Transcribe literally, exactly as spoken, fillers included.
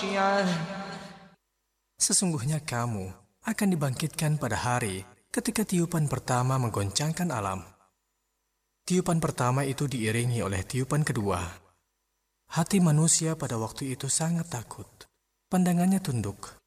Sesungguhnya kamu akan dibangkitkan pada hari ketika tiupan pertama menggoncangkan alam. Tiupan pertama itu diiringi oleh tiupan kedua. Hati manusia pada waktu itu sangat takut. Pandangannya tunduk,